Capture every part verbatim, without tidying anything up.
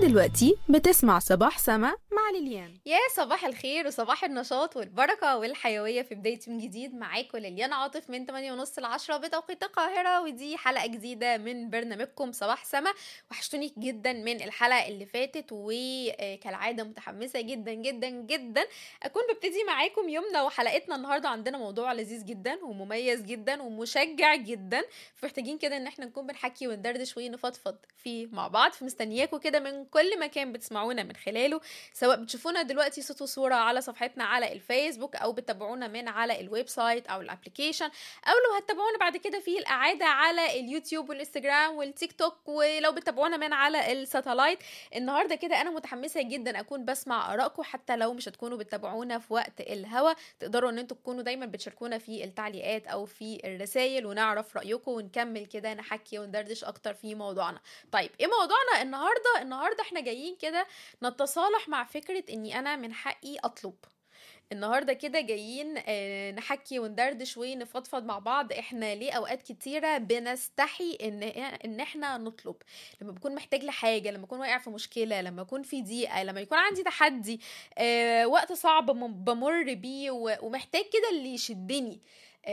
دلوقتي بتسمع صباح سما مع ليليان. يا صباح الخير وصباح النشاط والبركة والحيوية في بداية يوم جديد. معاكم ليليان عاطف من ثمانية ونص ل عشرة بتوقيت القاهرة، ودي حلقة جديدة من برنامجكم صباح سما. وحشتوني جدا من الحلقة اللي فاتت، وكالعادة متحمسة جدا جدا جدا أكون ببتدي معاكم يومنا وحلقتنا. النهاردة عندنا موضوع لذيذ جدا ومميز جدا ومشجع جدا، فمحتاجين كده ان احنا نكون بنحكي وندردش ونفضفض فيه مع بعض. فمستنياكم كده من كل مكان بتسمعونا من خلاله، سواء بتشوفونا دلوقتي صوت وصورة على صفحتنا على الفيسبوك، او بتتابعونا من على الويب سايت او الابليكيشن، او لو هتتابعونا بعد كده في الاعادة على اليوتيوب والانستجرام والتيك توك، ولو بتتابعونا من على الساتلايت. النهارده كده انا متحمسة جدا اكون بسمع ارائكم، حتى لو مش هتكونوا بتتابعونا في وقت الهوا تقدروا ان انتوا تكونوا دايما بتشاركونا في التعليقات او في الرسائل ونعرف رايكم، ونكمل كده نحكي وندردش اكتر في موضوعنا. طيب ايه موضوعنا النهارده؟ النهارده احنا جايين كده نتصالح مع فكره اني انا من حقي اطلب. النهارده كده جايين آه نحكي وندردش ونفضفض مع بعض. احنا ليه اوقات كتيره بنستحي ان ان احنا نطلب؟ لما بكون محتاج لحاجه، لما اكون واقع في مشكله، لما اكون في ضيقه، لما يكون عندي تحدي، آه وقت صعب بمر بيه ومحتاج كده اللي يشدني.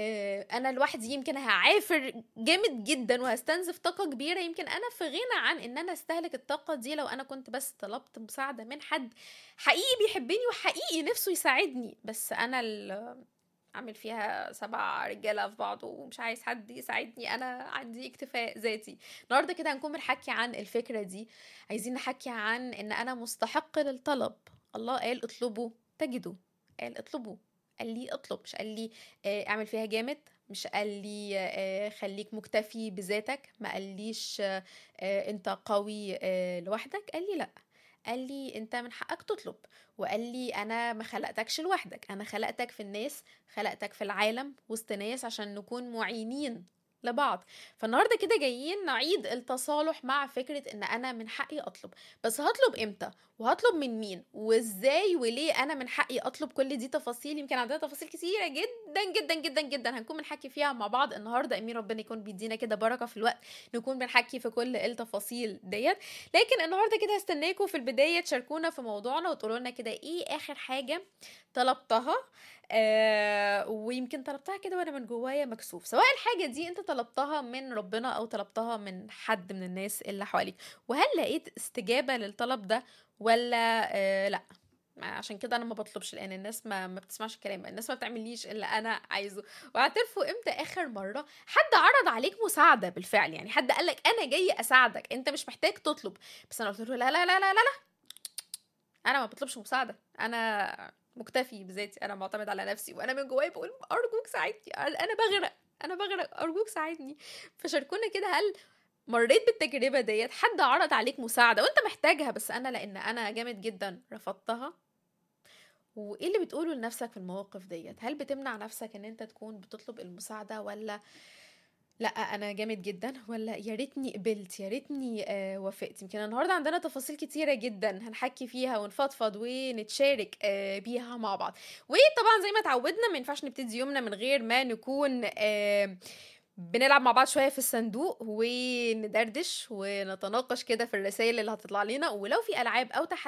آه انا لوحدي يمكن هعافر جامد جدا وهستنزف طاقه كبيره، يمكن انا في غنى عن ان انا استهلك الطاقه دي لو انا كنت بس طلبت مساعده من حد حقيقي بيحبني وحقيقي نفسه يساعدني. بس انا اللي اعمل فيها سبع رجاله في بعض ومش عايز حد يساعدني، انا عندي اكتفاء ذاتي. النهارده كده هنكون بنحكي عن الفكره دي، عايزين نحكي عن ان انا مستحق للطلب. الله قال اطلبوا تجدوا، قال اطلبوا، قال لي اطلب، مش قال لي اه اعمل فيها جامد، مش قال لي اه خليك مكتفي بذاتك، ما قاليش اه انت قوي اه لوحدك، قال لي لا، قال لي انت من حقك تطلب. وقال لي انا ما خلقتكش لوحدك، انا خلقتك في الناس، خلقتك في العالم وسط ناس عشان نكون معينين لبعض. فالنهارده كده جايين نعيد التصالح مع فكرة ان انا من حقي اطلب. بس هطلب امتى؟ وهطلب من مين؟ وازاي؟ وليه انا من حقي اطلب؟ كل دي تفاصيل، يمكن عندنا تفاصيل كثيرة جدا جدا جدا جدا هنكون بنحكي فيها مع بعض النهارده. امين ربنا يكون بيدينا كده بركة في الوقت نكون بنحكي في كل التفاصيل ديت. لكن النهارده كده هستناكم في البداية تشاركونا في موضوعنا وتقولوا لنا كده ايه اخر حاجة طلبتها، آه ويمكن طلبتها كده وانا من جوايا مكسوف، سواء الحاجة دي انت طلبتها من ربنا او طلبتها من حد من الناس اللي حواليك. وهل لقيت استجابة للطلب ده ولا آه لا؟ عشان كده انا ما بطلبش، لان الناس ما ما بتسمعش كلام، الناس ما بتعمليش اللي انا عايزه. واعترفوا امتى اخر مره حد عرض عليك مساعده بالفعل؟ يعني حد قال لك انا جاي اساعدك، انت مش محتاج تطلب، بس انا قلت له لا لا لا لا لا لا، انا ما بطلبش مساعده، انا مكتفي بذاتي، انا معتمد على نفسي، وانا من جوايا بقول ارجوك ساعدني، انا بغرق انا بغرق ارجوك ساعدني. فشاركونا كده، هل مريت بالتجربه ديت؟ حد عرض عليك مساعده وانت محتاجها، بس انا لان انا جامد جدا رفضتها؟ وايه اللي بتقوله لنفسك في المواقف ديت؟ هل بتمنع نفسك ان انت تكون بتطلب المساعده، ولا لا انا جامد جدا، ولا يا ريتني قبلت، يا ريتني آه وافقت؟ يمكن النهارده عندنا تفاصيل كتيره جدا هنحكي فيها ونفضفض ونتشارك آه بيها مع بعض. وطبعا زي ما اتعودنا ما ينفعش نبتدي يومنا من غير ما نكون آه بنلعب مع بعض شويه في الصندوق وندردش ونتناقش كده في الرسائل اللي هتطلع لنا، ولو في العاب او تحديات